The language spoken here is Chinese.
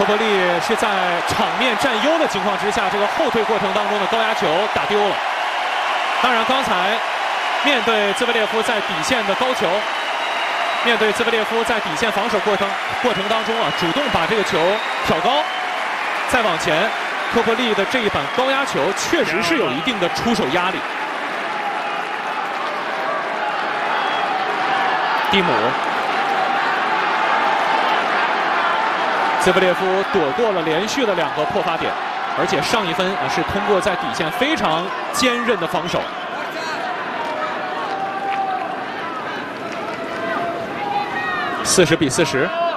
伯利是在场面占优的情况之下，这个后退过程当中的高压球打丢了。当然，刚才面对兹维列夫在底线的高球，面对兹维列夫在底线防守过程当中啊，主动把这个球挑高，再往前，科伯利的这一板高压球确实是有一定的出手压力。蒂姆。 兹维列夫躲过了连续的2个破发点，而且上一分啊是通过在底线非常坚韧的防守。40比40。